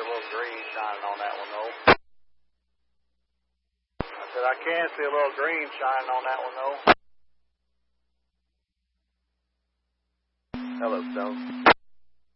a little green shining on that one, though. I said I can see a little green shining on that one, though. Hello, Stone.